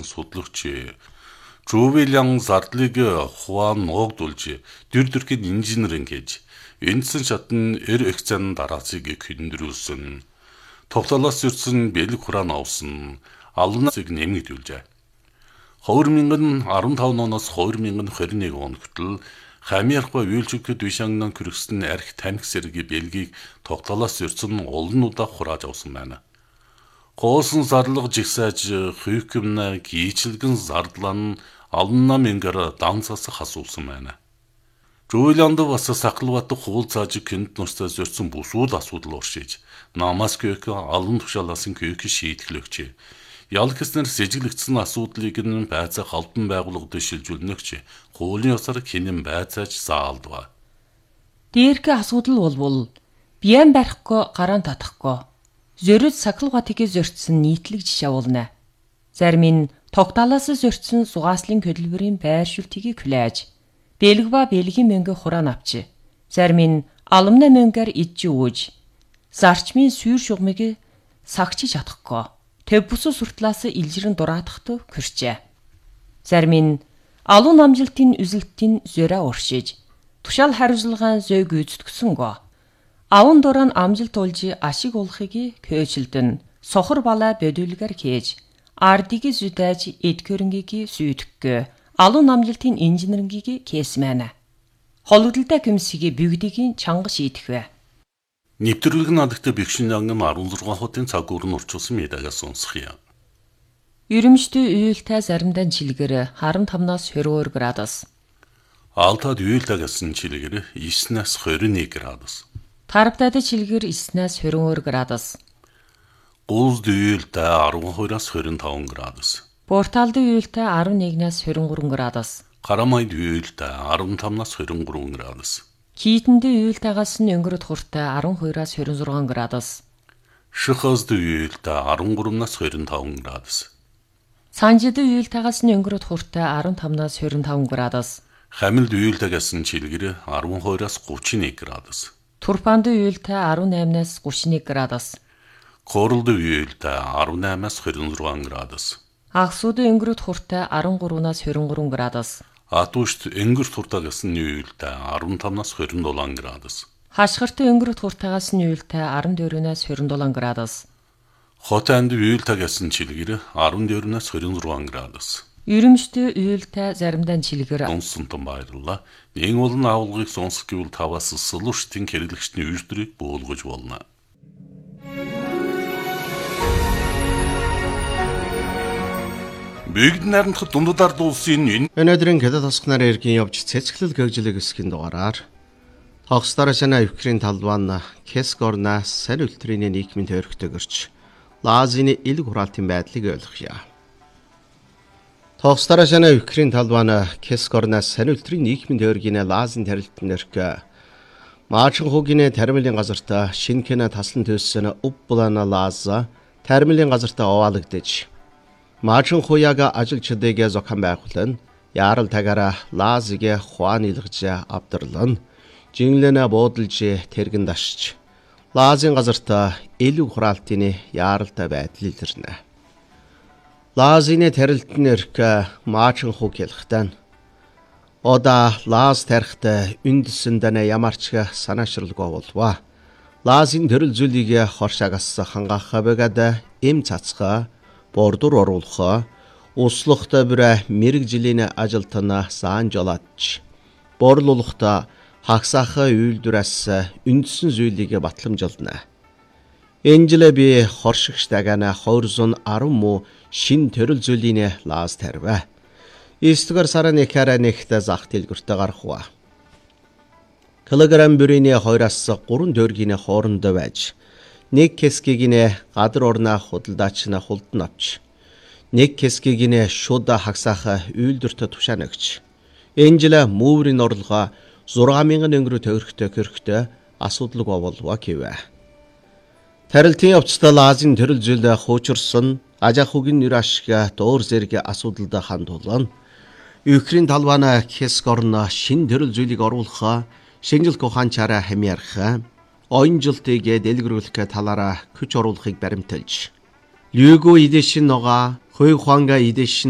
судлаасын судлаач Жувелиан зардлыг Хуан ногдулж дүрдүрхийг инженер ингэж эндсэн шатн экзамен дараацыг хөндрүүлсэн. Тогтолоос ирсэн бэлэг хураан авсан алнасыг нэмэгдүүлжээ. 2015 оноос 2021 он хүртэл Хамиархба үйлчилгэд Вишангнан күргэсэн арх тамхи сэрги бэлгийг тогтолоос ирсэн олнуудаа хурааж авсан байна. Гоосон зарлага жигсааж хүйкэмнэ гийчилгэн зардлан ална мэнгэр дансаас хасуулсан байна. Жуулианд бас сахалбат хуулцааж këнд нурсаа зорьсон бүсүүд асуудал уршиж намаас кök алан тушаалаасан кök шийдэлгч. Ялгснэр сэжиглэгдсэн асуудлыг нь байцаах албан байгууллагад шилжүүлнэгч хуулийн ёсоор хинэн байцааж заалдва. Дээрх асуудал болвол биян барихгүй гараан татахгүй зөрөд сахалбатыг зорьсон нийтлэг жишээ болно. Зарим нь тогтоолоос зорьсон сугааслын хөдөлмөрийн байршуултыг хүлээж бэлэг ба бэлгийн мөнгө хураан авч зарим нь алмна мөнгөөр идж өгөөж зарчмын сүйр шугамыг сагчиж чадахгүй төв бүс суртлаас илжирэн дураадахт хүрчээ. Зарим нь алуун амжилтын үзэлтийн зөрөө уршиж тушаал хариуцлагын зөй гүйцэтгсэнгөө аван дуран амжилт олж ашиг олохыг көөжилдөн сохор бала бодүүлгээр хийж ардыг зүдэж эдгөрөнгийг сүйтгэх алуун амжилтын инженерингийг кэсмэнэ. Холгодолтой комиссийг бүгдийг чанга шийтгэв. Нэвтрүүлэг надагт бэгшин ангам 16 хотын цаг уурн урчуулсан медагаас сонсхийа. Ерөмжтэй уйлтай заримдаа чилгэр 15-наас 22 градус. Алтад уйлтагаас чилгэр 9-наас 21 градус. Тарбдад чилгэр 9-наас 22 градус. Гулд уйлтай 12-аас 25 градус. Порталд уйлтай 11-наас 23 градус. Карамайд уйлтай 15-наас 23 градус. Кийтэнд уйлтайгаас нь өнгөрөд хуртай 12-аас 26 градус. Шихозд уйлтай 13-наас 25 градус. Санжид уйлтайгаас нь өнгөрөд хуртай 15-наас 25 градус. Хамилд уйлтайгаас нь чилгэр 12-аас 31 градус. Турпанд уйлтай 18-наас 31 градус. Королд уйлтай 18-аас 26 градус. Агсууд өнгөрөд хуртай 13-наас 23 градус. Атушт өнгөрт хуртагаас нь уйлтай 15-наас 27 градус. Хашгирт өнгөрөд хуртагаас нь уйлтай 14-наас 27 градус. Хотанд уйлтагаас нь чилгэр 14-наас 26 градус. Ерөмжтэй уйлтай заримдаа чилгэр. Сонсонтон баярлалаа. Нэг болон авалгыг сонсох гэвэл таваас солиуштын хэрэглэгчний үйлдвэрийг буулгаж болно. Бүгд найрамдах дундад улсын өнөөдрийн Хятад тосгоноор эргийн явж цэцгэлэл гэгжлэг хэсгийн дугаараар тогстарашна Украин талбан Кескорна сар үлтрийн нийгмийн төрхтөгөрч Лазины ил хураалтын байдлыг ойлгоё. Тогстарашна Украин талбан Кескорна сар үлтрийн нийгмийн төргийн Лазын тарилтнэрк Маачхан хугийн тармилын газартаа шинкэнэ таслан төссөн Уппулана Лаза тармилын газартаа оваалагдаж Маачхан хуяга ажилчдыг зохион байгуулан яарал тагаараа Лазыг хуан илгэж авдарлан жинглэнэ буудалж тэргэн дашч Лазын газартаа элэг хураалтын яаралтай байдал илэрнэ. Лазины тарилтнэрк Маачхан хуг ялхтан ода Лаз тарихт үндэсэндэнэ ямарч санаашралгүй болва. Лазын төрөл зүйлийг хоршаагаас хангаах бэгад эм цацгаа бордур оруулах услухта бүрэ мэрэг жилийн ажилтна сан жолооч борлуулахта хагсаах үйлдвэрэс үндсэн зүйлийг батламжилна. Энжилэ би хоршигч дагана 210 муу шин төрөл зүйлийн Лаз тарва. Истгэр сарын ихара нэгт зах дэлгүртэ гарахва. Килограмм бүрийн 2-аас 3 дөргийн хооронд байж нэг кескийг гадар орноо худалдаачна хулдан авч нэг кескийг шууд хагсаах үйлдвэрт тушаанагч энжилэ мөврийн орлогоо 6,000 өнгөрө төгрөгтэй асуудал болов гэвэ. Тарилтын явцдаа Лазын төрөл зүйл хуучирсан ажаах үгийн нэр ашиг дуур зэрэг асуудалд хандуулна. Украин талбана Кескорна шин төрөл зүйлийг оруулах шинжлэх ухаанчаараа хамиарах оюнжилтыг дэлгэрүүлэх талаараа хүч оруулахыг баримталж Люго эдэшин ногоо хой хуанга эдэшин